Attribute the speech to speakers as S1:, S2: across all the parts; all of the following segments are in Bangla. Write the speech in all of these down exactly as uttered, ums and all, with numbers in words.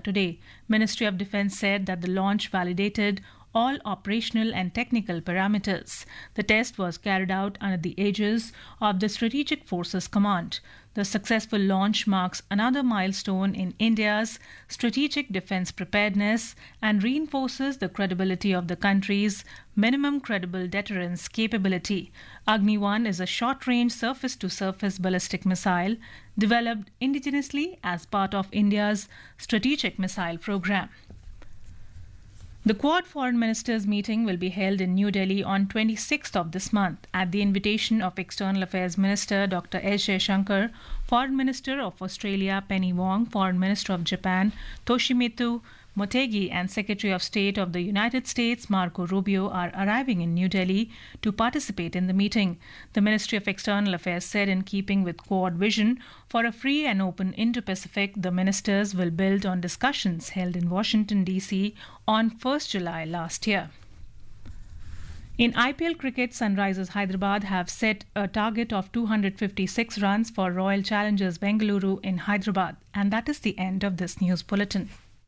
S1: today. Ministry of Defence said that the launch validated all operational and technical parameters. The test was carried out under the aegis of the Strategic Forces Command. The successful launch marks another milestone in India's strategic defence preparedness and reinforces the credibility of the country's minimum credible deterrence capability. Agni one is a short-range surface-to-surface ballistic missile developed indigenously as part of India's strategic missile program. The Quad Foreign Ministers meeting will be held in New Delhi on twenty-sixth of this month at the invitation of External Affairs Minister Doctor S. Jaishankar, Foreign Minister of Australia Penny Wong, Foreign Minister of Japan Toshimitsu Motegi and Secretary of State of the United States Marco Rubio are arriving in New Delhi to participate in the meeting. The Ministry of External Affairs said, in keeping with Quad vision for a free and open Indo-Pacific, the ministers will build on discussions held in Washington, D C on first of July last year. In I P L cricket, Sunrisers Hyderabad have set a target of two hundred fifty-six runs for Royal Challengers Bengaluru in Hyderabad. And that is the end of this news bulletin.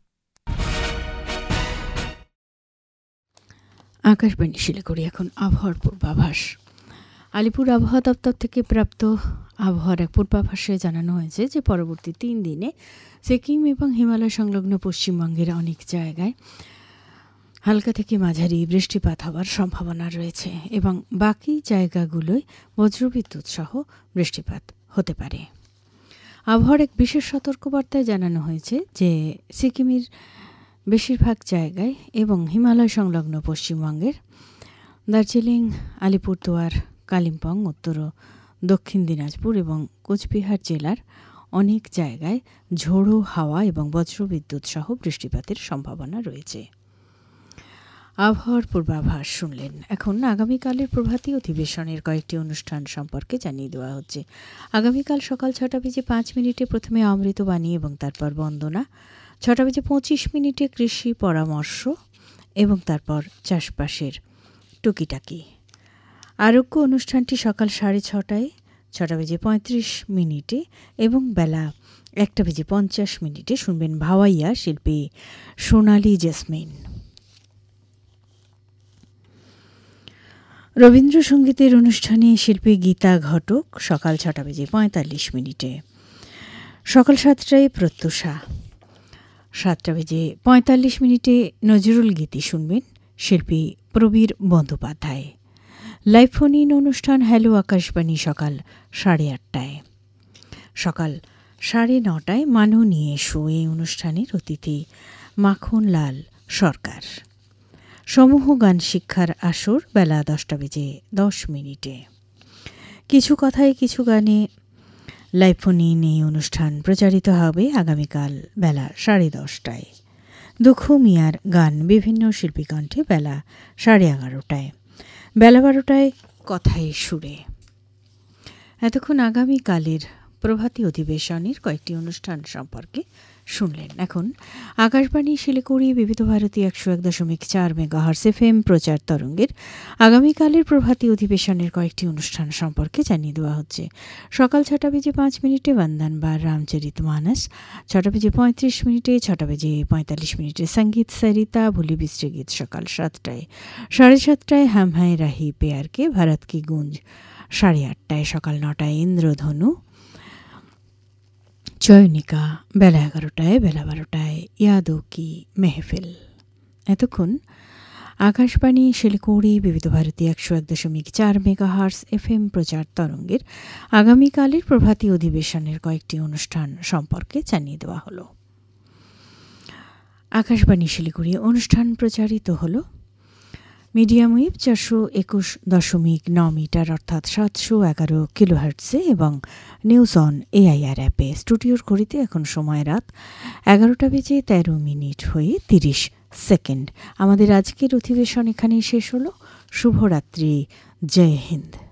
S2: Akashvani Siliguri. এখন আবহাওয়ার পূর্বাভাস। আলিপুর আবহাওয়া দপ্তর থেকে প্রাপ্ত আবহাওয়ার এক পূর্বাভাসে জানানো হয়েছে যে পরবর্তী তিন দিনে সিকিম এবং হিমালয় সংলগ্ন পশ্চিমবঙ্গের অনেক জায়গায় হালকা থেকে মাঝারি বৃষ্টিপাত হওয়ার সম্ভাবনা রয়েছে এবং বাকি জায়গাগুলোয় বজ্রবিদ্যুৎ সহ বৃষ্টিপাত হতে পারে। আবহাওয়ার এক বিশেষ সতর্কবার্তায় জানানো হয়েছে যে সিকিমের বেশিরভাগ জায়গায় এবং হিমালয় সংলগ্ন পশ্চিমবঙ্গের দার্জিলিং, আলিপুরদুয়ার, কালিম্পং, উত্তর ও দক্ষিণ দিনাজপুর এবং কোচবিহার জেলার অনেক জায়গায় ঝোড়ো হাওয়া এবং বজ্রবিদ্যুৎ সহ বৃষ্টিপাতের সম্ভাবনা রয়েছে। আবহাওয়ার পূর্বাভাস শুনলেন। এখন আগামীকালের প্রভাতী অধিবেশনের কয়েকটি অনুষ্ঠান সম্পর্কে জানিয়ে দেওয়া হচ্ছে। আগামীকাল সকাল ছটা বেজে পাঁচ মিনিটে প্রথমে অমৃতবাণী এবং তারপর বন্দনা, ছটা বেজে পঁচিশ মিনিটে কৃষি পরামর্শ এবং তারপর চাষবাসের টুকিটাকি। আরোগ্য অনুষ্ঠানটি সকাল সাড়ে ছটায়, ছটা বেজে পঁয়ত্রিশ মিনিটে এবং বেলা একটা বেজে পঞ্চাশ মিনিটে শুনবেন ভাওয়াইয়া শিল্পী সোনালী জেসমিন। রবীন্দ্রসঙ্গীতের অনুষ্ঠানে শিল্পী গীতা ঘটক সকাল ছটা বেজে পঁয়তাল্লিশ মিনিটে। সকাল সাতটায় প্রত্যুষা, সাতটা বেজে পঁয়তাল্লিশ মিনিটে নজরুল গীতি শুনবেন শিল্পী Prabir Bandyopadhyay. Live phone in অনুষ্ঠান হ্যালো আকাশবাণী সকাল সাড়ে আটটায়। সকাল সাড়ে নটায় মানো নিয়ে এসো এই অনুষ্ঠানের অতিথি মাখনলাল সরকার। সমূহ গান শিক্ষার আসর বেলা দশটা বেজে দশ মিনিটে। কিছু কথায় কিছু গানে লাইভ ফোন ইন এই অনুষ্ঠান প্রচারিত হবে আগামীকাল বেলা সাড়ে দশটায়। দুঃখ মিয়ার গান বিভিন্ন শিল্পী কণ্ঠে বেলা সাড়ে এগারোটায়। বেলা বারোটায় কথায় সুরে। এতক্ষণ আগামীকালের প্রভাতী অধিবেশনের কয়েকটি অনুষ্ঠান সম্পর্কে শুনলেন। এখন আকাশবাণী শিলিগুড়ি বিবিধ ভারতী একশো এক দশমিক চার মেগাহার্জ এফ এম প্রচার তরঙ্গের আগামীকালের প্রভাতী অধিবেশনের কয়েকটি অনুষ্ঠান সম্পর্কে জানিয়ে দেওয়া হচ্ছে। সকাল ছটা বেজে পাঁচ মিনিটে বন্দন বা রামচরিত মানস, ছটা বেজে পঁয়ত্রিশ মিনিটে, ছটা বেজে পঁয়তাল্লিশ মিনিটে সঙ্গীত সরিতা ভুলি বিস্ট্রি গীত সকাল সাতটায়। সাড়ে সাতটায় হাম হ্যায় রাহি পেয়ারকে ভারত কি গুঞ্জ, সাড়ে আটটায়। সকাল নটায় ইন্দ্রধনু চয়নিকা, বেলা এগারোটায়। বেলা বারোটায় ইয়াদো কি মেহফিল। এতক্ষণ আকাশবাণী শিলিগুড়ি বিবিধ ভারতী একশো এক দশমিক চার মেগাহার্জ এফ এম প্রচার তরঙ্গের আগামীকালের প্রভাতী অধিবেশনের কয়েকটি অনুষ্ঠান সম্পর্কে জানিয়ে দেওয়া হলো। আকাশবাণী শিলিগুড়ি অনুষ্ঠান প্রচারিত হল মিডিয়াম ওয়েভ চারশো একুশ দশমিক ন মিটার অর্থাৎ সাতশো এগারো কিলোহার্টসে এবং নিউজ অন এআইআর অ্যাপে। স্টুডিওর ঘড়িতে এখন সময় রাত এগারোটা বেজে তেরো মিনিট হয়ে তিরিশ সেকেন্ড। আমাদের আজকের অধিবেশন এখানেই শেষ হলো। শুভরাত্রি, জয় হিন্দ।